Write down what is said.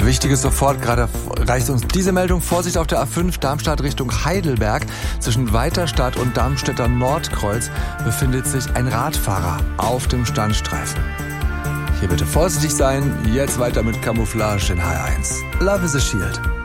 Wichtiges sofort, gerade reicht uns diese Meldung. Vorsicht auf der A5 Darmstadt Richtung Heidelberg. Zwischen Weiterstadt und Darmstädter Nordkreuz befindet sich ein Radfahrer auf dem Standstreifen. Hier bitte vorsichtig sein. Jetzt weiter mit Camouflage in H1. Love is a Shield.